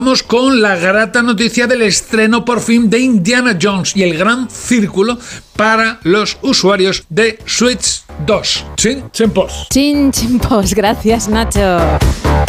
Vamos con la grata noticia del estreno por fin de Indiana Jones y el Gran Círculo para los usuarios de Switch 2. Chin, chin, pos. Chin, chin, pos. Gracias, Nacho.